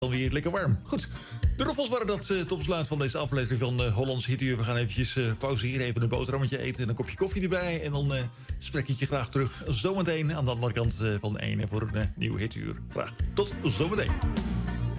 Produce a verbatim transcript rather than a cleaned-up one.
Alweer lekker warm. Goed, de roffels waren dat uh, tot besluit van deze aflevering van uh, Hollands Hituur. We gaan eventjes uh, pauzeren, even een boterhammetje eten en een kopje koffie erbij. En dan uh, spreek ik je graag terug zometeen aan de andere kant uh, van de ene voor een uh, nieuwe Hituur. Graag tot zometeen.